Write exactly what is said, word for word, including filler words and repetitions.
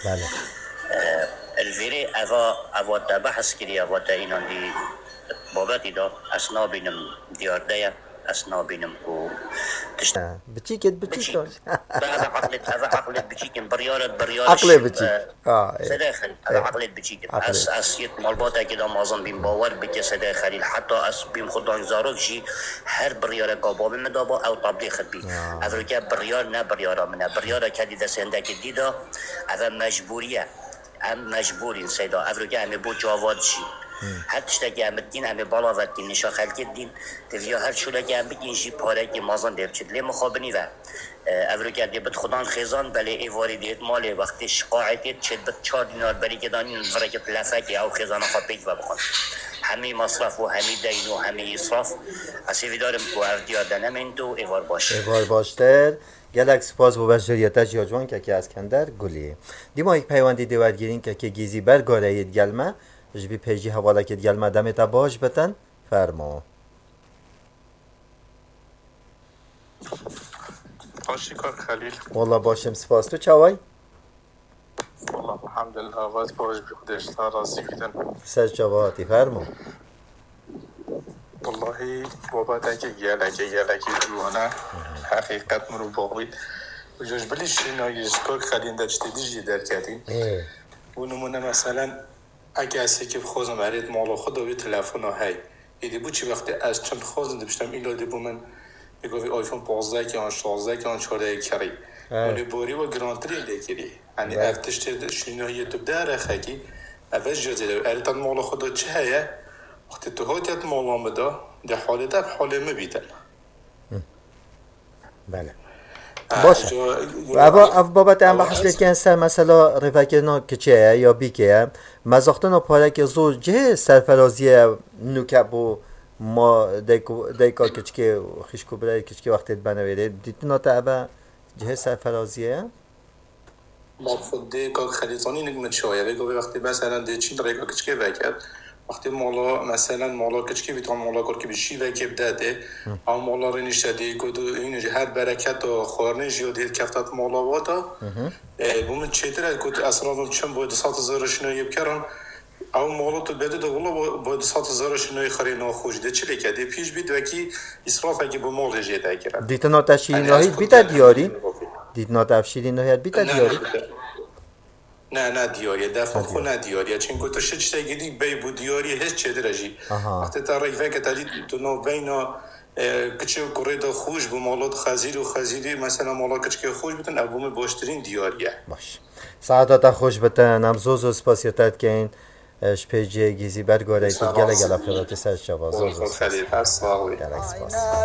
بله الفيري أفا أفا تبحث كري أفا تاينان دي بابتي دا أسنا بينم ديار دايا أسنا بينم كو تشت بچی کت بچی بچي کن هذا عقلت هذا عقلت بچيكن بريارة بريارة عقله بچی اه إيه. سداخل هذا عقلت بچيكن عقلت. أس أسيت مالباتا كده معظم بين باور بك سداخل حتى أس بين خدان زاروك جي هر بريارة قابا بمدابا أو طبلي خبي آه. أفريقيا بريار نا بريارة منا بريارة كدي ده سندك الديدا هذا مجبورية هم مجبورين سيدا أفريقيا هم بو جواد شي هر تشتكي هم الدين هم بالا ودين نشا خلق الدين تفيا هر شلكي هم بگين جي پاره كي مازن ديب چد لي مخابني و أفريقيا دي بد خدان خيزان بلي ايواري ديت مالي وقت شقاعتي چد بد چهار دينار بلي كدانين فرقت لفكي او خيزان خابيك و بخون همي مصرف و همي دين و همي إصراف اسيفي دارم كو ارديا دنمنتو ايوار باش ایوار باشتر گلک سپاس بو بشریتا جوان که که اسکندر گلی دیما یک پیوندی دیوار گیرین که که گیزی بر گاره ید گلمه جبی پیجی حواله کد گلمه دمتا باش بتن فرما باشی کار خلیل والله باشم سپاس تو چاوای والله الحمدلله آواز باش بی خودش تا راضی بیدن سر چواتی فرما والله بابت اگه گلکه گلکه جوانه حقیقت مرو باقی و جاش بلی شینایی سکار خلیل داشته دیجی در کردین اه و نمونه مثلا اگه اصلا که خوزم برید مالا خود و تلفن ها هی ایدی بو چی وقتی از چند خوزم دبشتم ایلا دی بو من بگوی آیفون پانزده که آن شانزده که آن چهارده کری اونی باری و گرانتری لیکری یعنی افتشت شینایی تو بداره خیلی اول جازه دو اریتان مالا خود چه هیه وقتی تو هاتیت مالا مدا ده حالت اب حاله مبیتن بله باشه و اف بابت هم بحث لید که سر مثلا رفاکرنا کچه یا بیکه مزاختن و پاره که زور جه سرفرازی نوکب و ما دیکا کچکه خیشکو برای کچکه وقتی بنویده دیتنا تا جه سرفرازیه ما خود دیکا خریزانی نگمت شایه بگوی وقتی مثلا دی چین ریکا کچکه وکر وقتی مالا مثلا مالا کچکی بیتون مالا کار که بیشی و که بداده اما مالا رو نشده کدو این جهت برکت و خورنش یا دید کفتات مالا وادا بومن چیتره کد اصلا چند باید سات هزار شنایی بکرم اما مالا تو بده دو ولی باید سات هزار شنایی خری ناخوش ده چلی کردی پیش بید و کی اسراف اگه با مال جیده کرد دیتنا تشیری نهید بیتا دیاری دیتنا تشیری نهید بیتا دیاری نه نه دیاری دفعه خو نه دیاری چون گوتو شش تا گیدی بی بو دیاری هیچ چه درجی وقتی تا رای که تالی تو نو بینا کچه کوریدا خوش بو مالات خزیر و خزیری مثلا مالا کچه خوش بتن ابوم باشترین دیاریه باش ساعتا خوش بتن ام زوزو سپاسیتات کین اش پیجی گیزی برگاره تو گله گله خیرات سر شوا زوزو خیلی پس واقعی سپاس